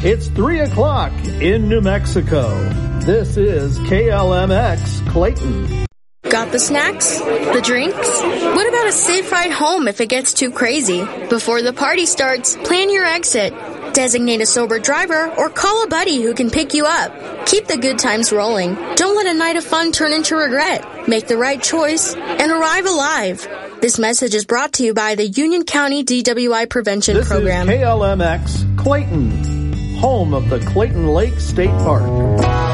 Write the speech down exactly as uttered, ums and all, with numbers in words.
It's three o'clock in New Mexico. This is K L M X Clayton. Got the snacks? The drinks? What about a safe ride home if it gets too crazy? Before the party starts, plan your exit. Designate a sober driver or call a buddy who can pick you up. Keep the good times rolling. Don't let a night of fun turn into regret. Make the right choice and arrive alive. This message is brought to you by the Union County D W I Prevention this Program. This is K L M X Clayton, home of the Clayton Lake State Park.